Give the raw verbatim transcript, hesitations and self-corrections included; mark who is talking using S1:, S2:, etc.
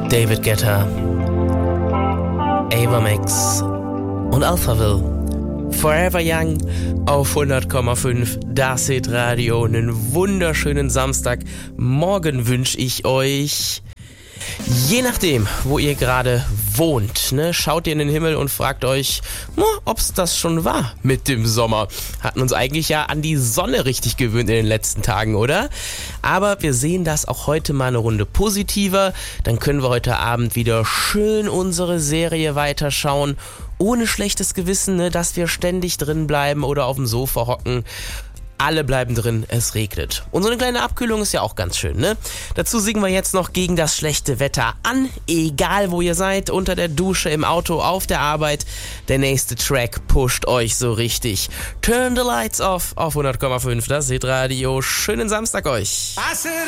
S1: David Guetta, Ava Max und Alphaville. Forever Young auf hundert Komma fünf Das Hitradio. Einen wunderschönen Samstagmorgen wünsche ich euch. Je nachdem, wo ihr gerade wohnt, ne, schaut ihr in den Himmel und fragt euch, ob es das schon war mit dem Sommer. Hatten uns eigentlich ja an die Sonne richtig gewöhnt in den letzten Tagen, oder? Aber wir sehen das auch heute mal eine Runde positiver. Dann können wir heute Abend wieder schön unsere Serie weiterschauen. Ohne schlechtes Gewissen, ne, dass wir ständig drin bleiben oder auf dem Sofa hocken. Alle bleiben drin, es regnet. Und so eine kleine Abkühlung ist ja auch ganz schön, ne? Dazu singen wir jetzt noch gegen das schlechte Wetter an. Egal wo ihr seid, unter der Dusche, im Auto, auf der Arbeit. Der nächste Track pusht euch so richtig. Turn the lights off auf hundert Komma fünf Das Hitradio. Schönen Samstag euch.